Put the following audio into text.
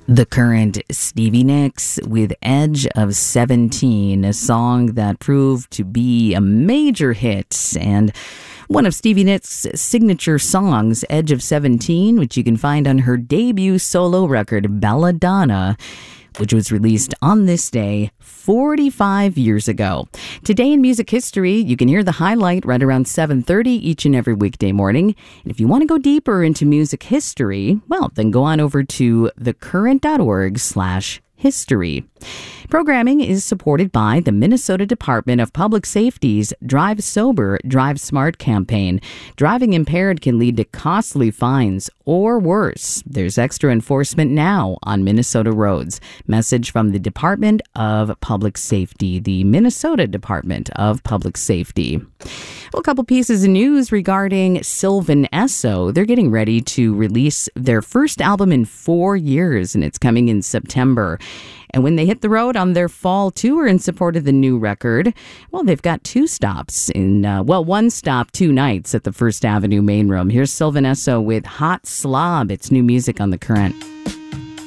The Current, Stevie Nicks with Edge of 17, a song that proved to be a major hit and one of Stevie Nicks' signature songs, Edge of 17, which you can find on her debut solo record, Belladonna, which was released on this day 45 years ago. Today in music history, you can hear the highlight right around 7:30 each and every weekday morning. And if you want to go deeper into music history, well, then go on over to thecurrent.org/history. Programming is supported by the Minnesota Department of Public Safety's Drive Sober, Drive Smart campaign. Driving impaired can lead to costly fines or worse. There's extra enforcement now on Minnesota roads. Message from the Department of Public Safety, the Minnesota Department of Public Safety. Well, a couple pieces of news regarding Sylvan Esso. They're getting ready to release their first album in 4 years, and it's coming in September. And when they hit the road on their fall tour in support of the new record, well, they've got two stops one stop, 2 nights at the First Avenue main room. Here's Sylvan Esso with Hot Slob. It's new music on The Current.